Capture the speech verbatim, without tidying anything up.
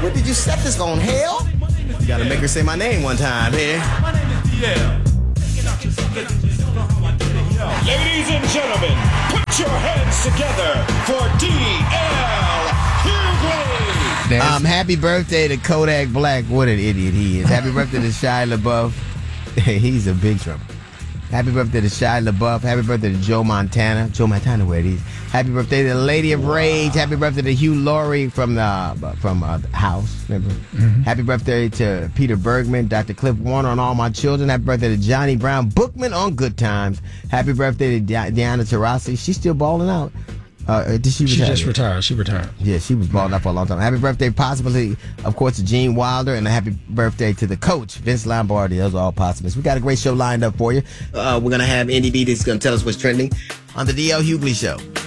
What did you set this on, hell? You gotta make her say my name one time here. My name is D L. Ladies and gentlemen, put your hands together for D L Hughley. Um, happy birthday to Kodak Black. What an idiot he is. Happy birthday to Shia LaBeouf. He's a big trouble. Happy birthday to Shia LaBeouf. Happy birthday to Joe Montana. Joe Montana, where it is. Happy birthday to the Lady of Rage. Happy birthday to Hugh Laurie from the uh, from uh, the House. Remember? Mm-hmm. Happy birthday to Peter Bergman, Doctor Cliff Warner on All My Children. Happy birthday to Johnny Brown Bookman on Good Times. Happy birthday to Di- Diana Taurasi. She's still balling out. Uh, did she, she retire? just retired. She retired. Yeah, she was balling out for a long time. Happy birthday, possibly, of course, to Gene Wilder, and a happy birthday to the coach, Vince Lombardi. Those are all possibles. We got a great show lined up for you. Uh, we're going to have Andy B that's going to tell us what's trending on the D L Hughley Show.